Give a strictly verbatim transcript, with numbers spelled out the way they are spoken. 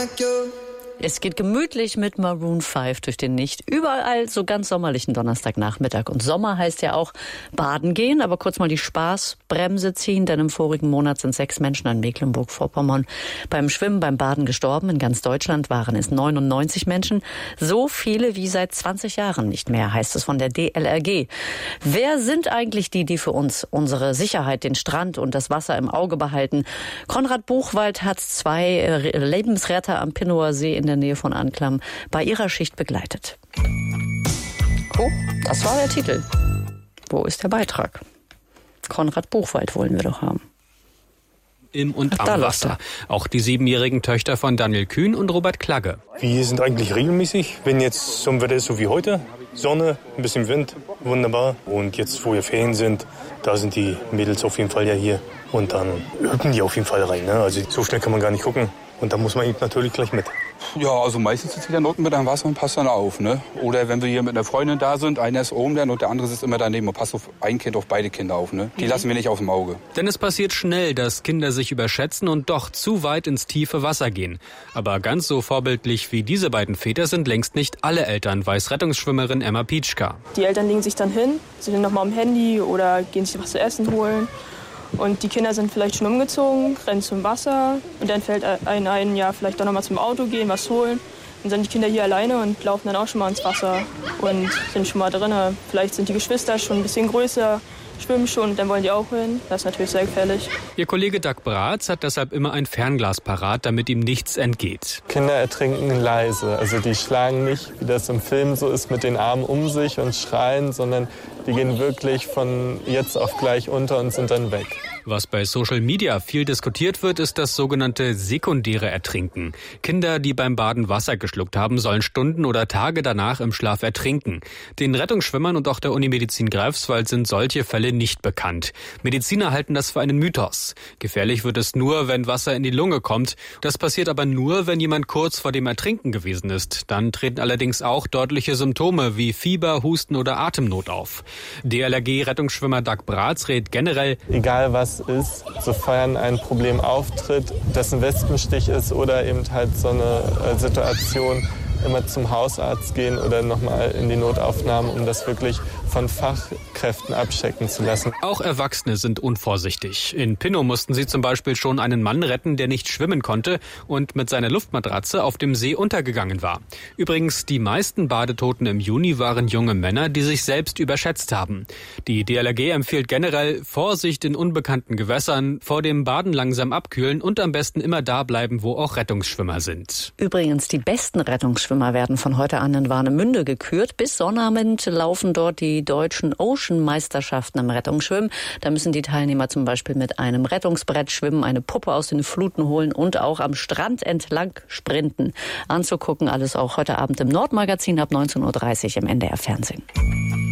like you. Es geht gemütlich mit Maroon fünf durch den nicht überall so ganz sommerlichen Donnerstagnachmittag. Und Sommer heißt ja auch baden gehen, aber kurz mal die Spaßbremse ziehen, denn im vorigen Monat sind sechs Menschen in Mecklenburg-Vorpommern beim Schwimmen, beim Baden gestorben. In ganz Deutschland waren es neunundneunzig Menschen. So viele wie seit zwanzig Jahren nicht mehr, heißt es von der D L R G. Wer sind eigentlich die, die für uns unsere Sicherheit, den Strand und das Wasser im Auge behalten? Konrad Buchwald hat zwei Lebensretter am Pinnower See in der Nähe von Anklam bei ihrer Schicht begleitet. Oh, das war der Titel. Wo ist der Beitrag? Konrad Buchwald wollen wir doch haben. Im und Ach, am Wasser. Auch die siebenjährigen Töchter von Daniel Kühn und Robert Klagge. Wir sind eigentlich regelmäßig, wenn jetzt so ein Wetter ist so wie heute, Sonne, ein bisschen Wind, wunderbar. Und jetzt, wo wir Ferien sind, da sind die Mädels auf jeden Fall ja hier. Und dann hüpfen die auf jeden Fall rein. Ne? Also so schnell kann man gar nicht gucken. Und da muss man eben natürlich gleich mit. Ja, also meistens sitzt der unten mit am Wasser und passt dann auf. Ne? Oder wenn wir hier mit einer Freundin da sind, einer ist oben dann und der andere sitzt immer daneben und passt auf ein Kind, auf beide Kinder auf. Ne? Die lassen wir nicht aus dem Auge. Denn es passiert schnell, dass Kinder sich überschätzen und doch zu weit ins tiefe Wasser gehen. Aber ganz so vorbildlich wie diese beiden Väter sind längst nicht alle Eltern, weiß Rettungsschwimmerin Emma Pietschka. Die Eltern legen sich dann hin, sind noch mal am Handy oder gehen sich was zu essen holen. Und die Kinder sind vielleicht schon umgezogen, rennen zum Wasser und dann fällt ein ein, ja, vielleicht doch noch mal zum Auto gehen, was holen. Dann sind die Kinder hier alleine und laufen dann auch schon mal ins Wasser und sind schon mal drin. Vielleicht sind die Geschwister schon ein bisschen größer, schwimmen schon und dann wollen die auch hin. Das ist natürlich sehr gefährlich. Ihr Kollege Dag Bratz hat deshalb immer ein Fernglas parat, damit ihm nichts entgeht. Kinder ertrinken leise. Also die schlagen nicht, wie das im Film so ist, mit den Armen um sich und schreien, sondern die gehen wirklich von jetzt auf gleich unter und sind dann weg. Was bei Social Media viel diskutiert wird, ist das sogenannte sekundäre Ertrinken. Kinder, die beim Baden Wasser geschluckt haben, sollen Stunden oder Tage danach im Schlaf ertrinken. Den Rettungsschwimmern und auch der Unimedizin Greifswald sind solche Fälle nicht bekannt. Mediziner halten das für einen Mythos. Gefährlich wird es nur, wenn Wasser in die Lunge kommt. Das passiert aber nur, wenn jemand kurz vor dem Ertrinken gewesen ist. Dann treten allerdings auch deutliche Symptome wie Fieber, Husten oder Atemnot auf. D L R G-Rettungsschwimmer Dag Bratz rät generell, egal was ist, sofern ein Problem auftritt, das ein Wespenstich ist oder eben halt so eine äh, Situation, immer zum Hausarzt gehen oder nochmal in die Notaufnahme, um das wirklich von Fachkräften abchecken zu lassen. Auch Erwachsene sind unvorsichtig. In Pinnow mussten sie zum Beispiel schon einen Mann retten, der nicht schwimmen konnte und mit seiner Luftmatratze auf dem See untergegangen war. Übrigens, die meisten Badetoten im Juni waren junge Männer, die sich selbst überschätzt haben. Die D L R G empfiehlt generell Vorsicht in unbekannten Gewässern, vor dem Baden langsam abkühlen und am besten immer da bleiben, wo auch Rettungsschwimmer sind. Übrigens, die besten Rettungsschwimmer werden von heute an in Warnemünde gekürt. Bis Sonnabend laufen dort die deutschen Ocean-Meisterschaften im Rettungsschwimmen. Da müssen die Teilnehmer zum Beispiel mit einem Rettungsbrett schwimmen, eine Puppe aus den Fluten holen und auch am Strand entlang sprinten. Anzugucken alles auch heute Abend im Nordmagazin ab neunzehn Uhr dreißig im N D R Fernsehen.